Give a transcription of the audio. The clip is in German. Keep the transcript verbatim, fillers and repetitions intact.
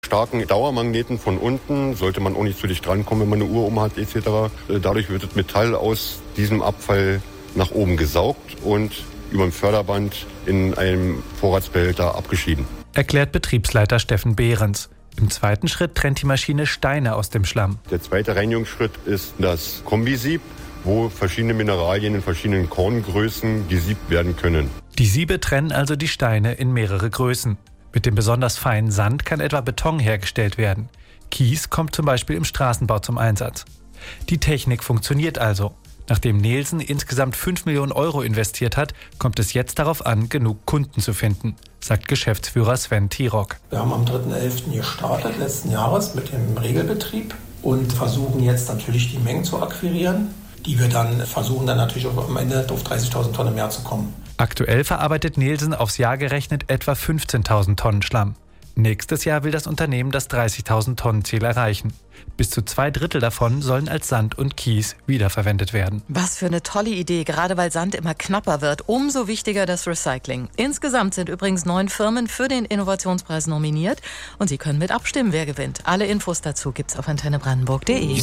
starken Dauermagneten von unten. Sollte man auch nicht zu dicht drankommen, wenn man eine Uhr um hat et cetera. Dadurch wird das Metall aus diesem Abfall nach oben gesaugt und über ein Förderband in einem Vorratsbehälter abgeschieden. Erklärt Betriebsleiter Steffen Behrens. Im zweiten Schritt trennt die Maschine Steine aus dem Schlamm. Der zweite Reinigungsschritt ist das Kombisieb, wo verschiedene Mineralien in verschiedenen Korngrößen gesiebt werden können. Die Siebe trennen also die Steine in mehrere Größen. Mit dem besonders feinen Sand kann etwa Beton hergestellt werden. Kies kommt zum Beispiel im Straßenbau zum Einsatz. Die Technik funktioniert also. Nachdem Nelson insgesamt fünf Millionen Euro investiert hat, kommt es jetzt darauf an, genug Kunden zu finden, sagt Geschäftsführer Sven Tirok. Wir haben am dritten elften gestartet, letzten Jahres, mit dem Regelbetrieb und versuchen jetzt natürlich die Mengen zu akquirieren, die wir dann versuchen, dann natürlich am Ende auf dreißigtausend Tonnen mehr zu kommen. Aktuell verarbeitet Nelson aufs Jahr gerechnet etwa fünfzehntausend Tonnen Schlamm. Nächstes Jahr will das Unternehmen das dreißigtausend Tonnen Ziel erreichen. Bis zu zwei Drittel davon sollen als Sand und Kies wiederverwendet werden. Was für eine tolle Idee, gerade weil Sand immer knapper wird. Umso wichtiger das Recycling. Insgesamt sind übrigens neun Firmen für den Innovationspreis nominiert und Sie können mit abstimmen, wer gewinnt. Alle Infos dazu gibt's auf antenne brandenburg punkt de.